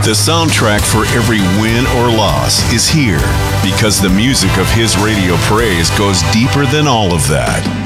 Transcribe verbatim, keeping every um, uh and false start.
The soundtrack for every win or loss is here because the music of his radio praise goes deeper than all of that.